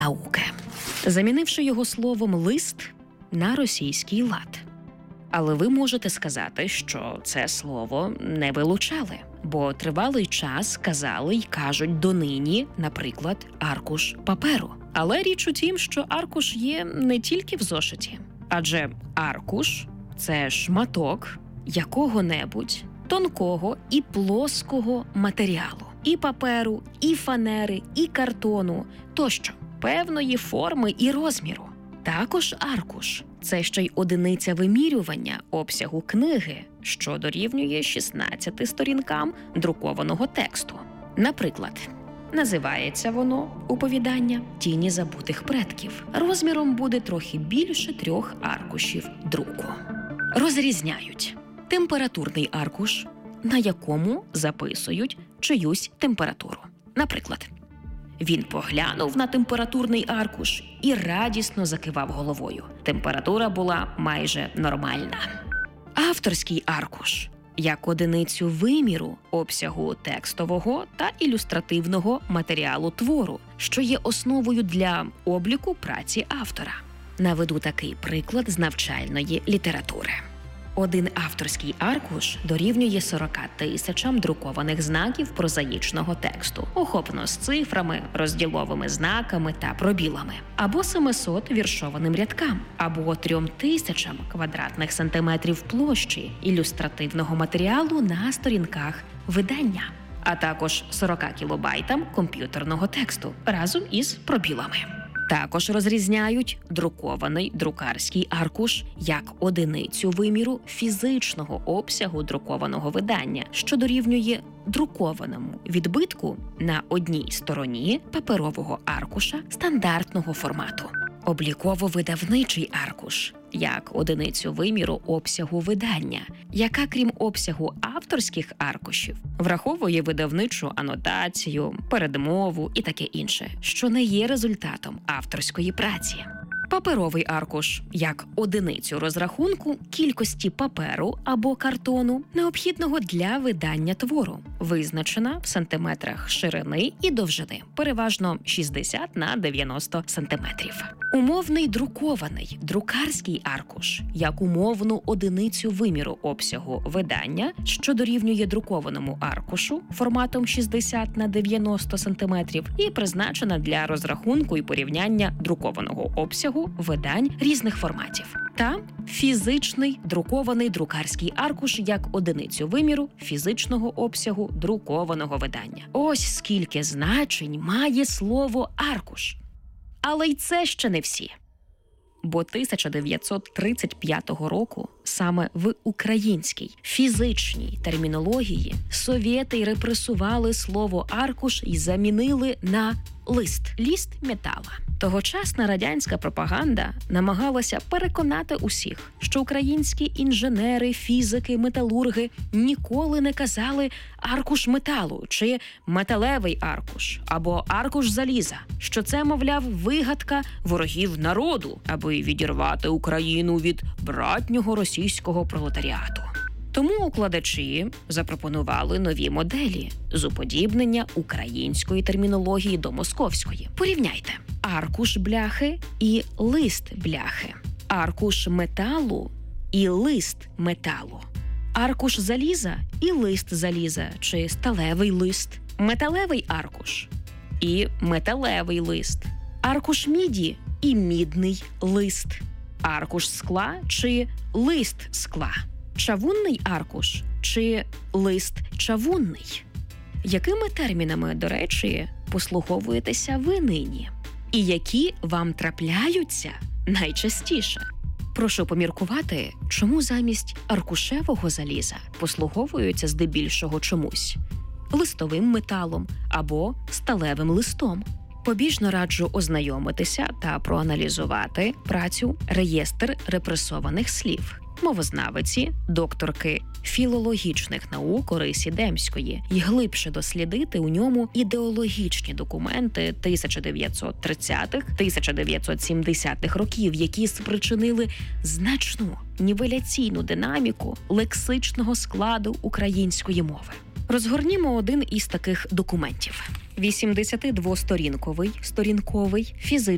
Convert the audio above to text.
науки, замінивши його словом «лист» на російський лад. Але ви можете сказати, що це слово не вилучали, бо тривалий час казали й кажуть донині, наприклад, аркуш паперу. Але річ у тім, що аркуш є не тільки в зошиті. Адже аркуш – це шматок якого-небудь тонкого і плоского матеріалу. І паперу, і фанери, і картону тощо, певної форми і розміру. Також аркуш – це ще й одиниця вимірювання обсягу книги, що дорівнює 16 сторінкам друкованого тексту. Наприклад, називається воно «Оповідання тіні забутих предків». Розміром буде трохи більше 3 аркушів друку. Розрізняють температурний аркуш, на якому записують чиюсь температуру. Наприклад, він поглянув на температурний аркуш і радісно закивав головою. Температура була майже нормальна. Авторський аркуш – як одиницю виміру обсягу текстового та ілюстративного матеріалу твору, що є основою для обліку праці автора. Наведу такий приклад з навчальної літератури. Один авторський аркуш дорівнює 40 тисячам друкованих знаків прозаїчного тексту, охоплено з цифрами, розділовими знаками та пробілами, або 700 віршованим рядкам, або 3000 квадратних сантиметрів площі ілюстративного матеріалу на сторінках видання, а також 40 кілобайтам комп'ютерного тексту разом із пробілами. Також розрізняють друкований друкарський аркуш як одиницю виміру фізичного обсягу друкованого видання, що дорівнює друкованому відбитку на одній стороні паперового аркуша стандартного формату. Обліково-видавничий аркуш як одиницю виміру обсягу видання, яка, крім обсягу авторських аркушів, враховує видавничу анотацію, передмову і таке інше, що не є результатом авторської праці. Паперовий аркуш як одиницю розрахунку кількості паперу або картону, необхідного для видання твору, визначена в сантиметрах ширини і довжини, переважно 60 на 90 сантиметрів. Умовний друкований друкарський аркуш як умовну одиницю виміру обсягу видання, що дорівнює друкованому аркушу форматом 60 на 90 сантиметрів і призначена для розрахунку і порівняння друкованого обсягу видань різних форматів. Та фізичний друкований друкарський аркуш як одиницю виміру фізичного обсягу друкованого видання. Ось скільки значень має слово «аркуш». Але й це ще не всі. Бо 1935 року саме в українській фізичній термінології совєти й репресували слово «аркуш» і замінили на лист метала. Тогочасна радянська пропаганда намагалася переконати усіх, що українські інженери, фізики, металурги ніколи не казали «аркуш металу» чи «металевий аркуш» або «аркуш заліза», що це, мовляв, вигадка ворогів народу, аби відірвати Україну від братнього російського пролетаріату. Тому укладачі запропонували нові моделі з уподібнення української термінології до московської. Порівняйте аркуш бляхи і лист бляхи, аркуш металу і лист металу, аркуш заліза і лист заліза чи сталевий лист, металевий аркуш і металевий лист, аркуш міді і мідний лист, аркуш скла чи лист скла, чавунний аркуш чи лист чавунний. Якими термінами, до речі, послуговуєтеся ви нині? І які вам трапляються найчастіше? Прошу поміркувати, чому замість аркушевого заліза послуговуються здебільшого чомусь листовим металом або сталевим листом. Побіжно раджу ознайомитися та проаналізувати працю «Реєстр репресованих слів» мовознавиці, докторки філологічних наук Орисі Демської і глибше дослідити у ньому ідеологічні документи 1930-1970-х років, які спричинили значну нівеляційну динаміку лексичного складу української мови. Розгорнімо один із таких документів. 82-сторінковий фізичний